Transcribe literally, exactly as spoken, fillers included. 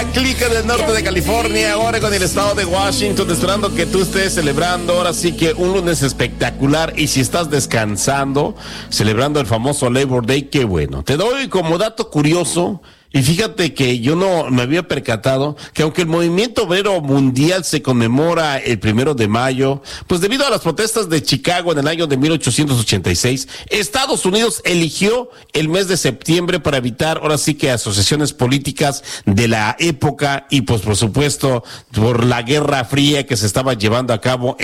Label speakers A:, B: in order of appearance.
A: Clica del norte de California, ahora con el estado de Washington, esperando que tú estés celebrando ahora sí que un lunes espectacular. Y si estás descansando, celebrando el famoso Labor Day, qué bueno. Te doy como dato curioso. Y fíjate que yo no me había percatado que aunque el movimiento obrero mundial se conmemora el primero de mayo, pues debido a las protestas de Chicago en el año de mil ochocientos ochenta y seis, Estados Unidos eligió el mes de septiembre para evitar ahora sí que asociaciones políticas de la época y pues por supuesto por la Guerra Fría que se estaba llevando a cabo